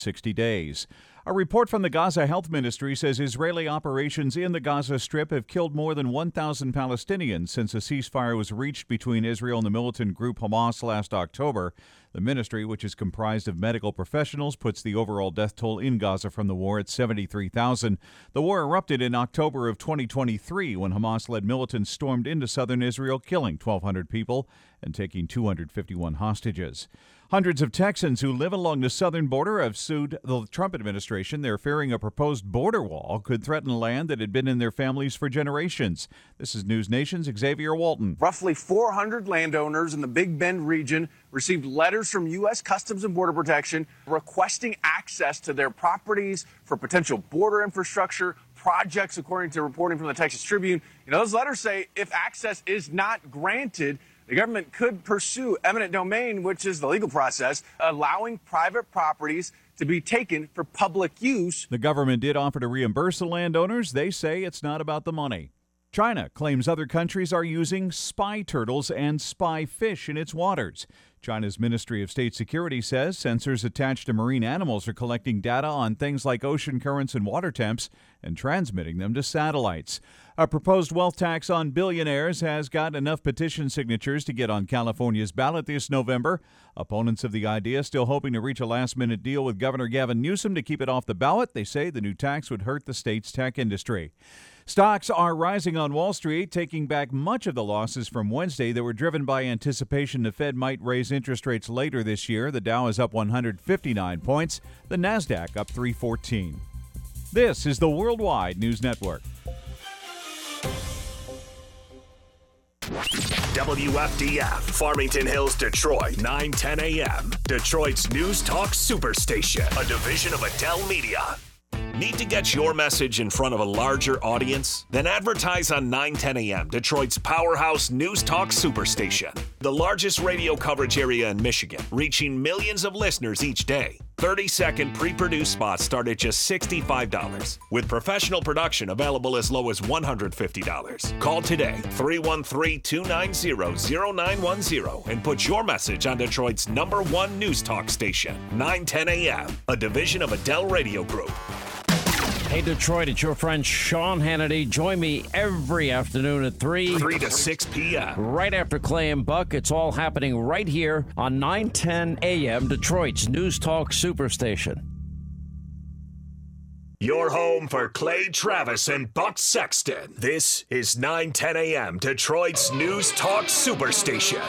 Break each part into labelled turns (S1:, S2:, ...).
S1: 60 days. A report from the Gaza Health Ministry says Israeli operations in the Gaza Strip have killed more than 1,000 Palestinians since a ceasefire was reached between Israel and the militant group Hamas last October. The ministry, which is comprised of medical professionals, puts the overall death toll in Gaza from the war at 73,000. The war erupted in October of 2023 when Hamas-led militants stormed into southern Israel, killing 1,200 people and taking 251 hostages. Hundreds of Texans who live along the southern border have sued the Trump administration. They're fearing a proposed border wall could threaten land that had been in their families for generations. This is News Nation's Xavier Walton.
S2: Roughly 400 landowners in the Big Bend region received letters from U.S. Customs and Border Protection requesting access to their properties for potential border infrastructure projects, according to reporting from the Texas Tribune. Those letters say if access is not granted, the government could pursue eminent domain, which is the legal process, allowing private properties to be taken for public use.
S1: The government did offer to reimburse the landowners. They say it's not about the money. China claims other countries are using spy turtles and spy fish in its waters. China's Ministry of State Security says sensors attached to marine animals are collecting data on things like ocean currents and water temps and transmitting them to satellites. A proposed wealth tax on billionaires has got enough petition signatures to get on California's ballot this November. Opponents of the idea still hoping to reach a last-minute deal with Governor Gavin Newsom to keep it off the ballot. They say the new tax would hurt the state's tech industry. Stocks are rising on Wall Street, taking back much of the losses from Wednesday that were driven by anticipation the Fed might raise interest rates later this year. The Dow is up 159 points, the Nasdaq up 314. This is the Worldwide News Network.
S3: WFDF, Farmington Hills, Detroit, 9:10 a.m. Detroit's News Talk Superstation, a division of Adele Media. Need to get your message in front of a larger audience? Then advertise on 9:10 a.m., Detroit's powerhouse News Talk Superstation. The largest radio coverage area in Michigan, reaching millions of listeners each day. 30-second pre-produced spots start at just $65, with professional production available as low as $150. Call today, 313-290-0910, and put your message on Detroit's #1 News Talk station, 9:10 a.m., a division of Adele Radio Group.
S4: Hey, Detroit, it's your friend Sean Hannity. Join me every afternoon at 3
S3: to 6 p.m.
S4: Right after Clay and Buck. It's all happening right here on 9:10 a.m., Detroit's News Talk Superstation.
S3: Your home for Clay Travis and Buck Sexton. This is 9:10 a.m., Detroit's News Talk Superstation.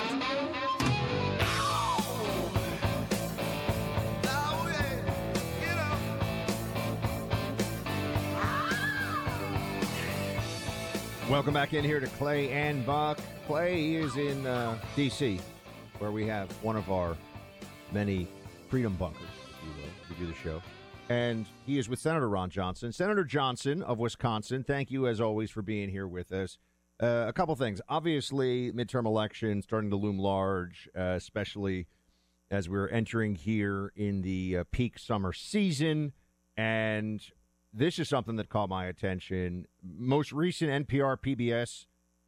S5: Welcome back in here to Clay and Buck. Clay is in D.C., where we have one of our many freedom bunkers, if you will. We do the show. And he is with Senator Ron Johnson. Senator Johnson of Wisconsin, thank you, as always, for being here with us. A couple things. Obviously, midterm election starting to loom large, especially as we're entering here in the peak summer season. And this is something that caught my attention. Most recent NPR PBS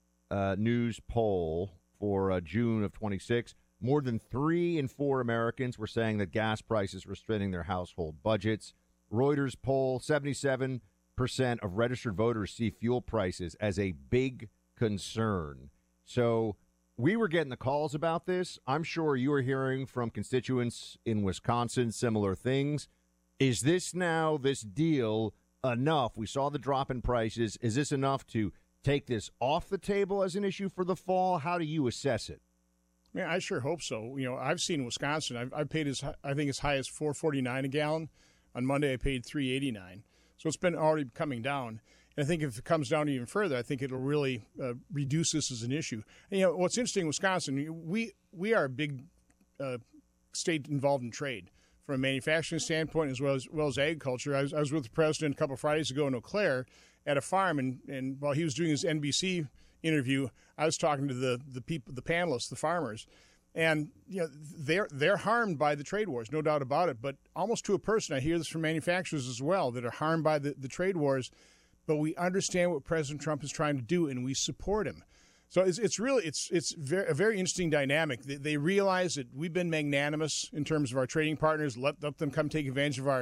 S5: news poll for June of 26, more than 3 in 4 Americans were saying that gas prices were straining their household budgets. Reuters poll, 77% of registered voters see fuel prices as a big concern. So we were getting the calls about this. I'm sure you are hearing from constituents in Wisconsin similar things. Is this deal enough? We saw the drop in prices. Is this enough to take this off the table as an issue for the fall? How do you assess it?
S6: Yeah, I sure hope so. I've seen Wisconsin. I've paid as high as $4.49 a gallon. On Monday, I paid $3.89. So it's been already coming down. And I think if it comes down even further, I think it'll really reduce this as an issue. And, what's interesting, Wisconsin, we are a big state involved in trade from a manufacturing standpoint as well as agriculture. I was with the president a couple of Fridays ago in Eau Claire at a farm, and while he was doing his NBC interview, I was talking to the people, the panelists, the farmers, and they're harmed by the trade wars, no doubt about it. But almost to a person, I hear this from manufacturers as well, that are harmed by the trade wars. But we understand what President Trump is trying to do, and we support him. So it's really a very interesting dynamic. They realize that we've been magnanimous in terms of our trading partners. Let them come take advantage of our